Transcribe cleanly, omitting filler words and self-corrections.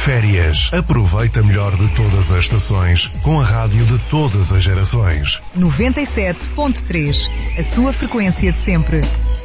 Férias. Aproveita melhor de todas as estações com a rádio de todas as gerações. 97.3. A sua frequência de sempre.